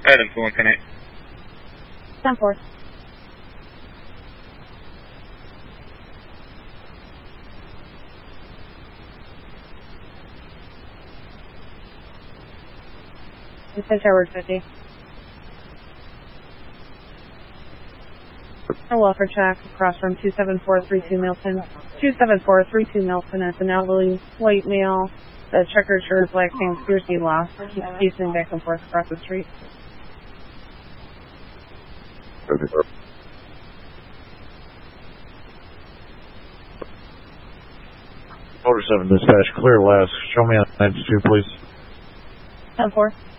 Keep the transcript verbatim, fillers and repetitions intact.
Adam two one ten eight. ten four. It's in Tower fifty. A welfare check across from two seven four three two Milton. two seven four three two Milton. It's an elderly white male. The checkered shirt, black pants, piercing lost. Keeps pacing back and forth across the street. Okay. Motor seven dispatch, clear last. Show me on ninety-two, please. ten four.